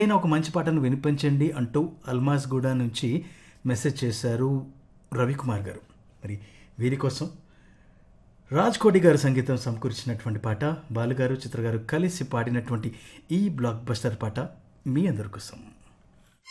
అయినా ఒక మంచి పాటను వినిపించండి అంటూ అల్మాజ్గూడ నుంచి మెసేజ్ చేశారు రవికుమార్ గారు. మరి వీరి కోసం రాజ్ కోటి గారు సంగీతం సమకూర్చినటువంటి పాట, బాలుగారు చిత్ర గారు కలిసి పాడినటువంటి ఈ బ్లాక్ బస్టర్ పాట మీ అందరి కోసం.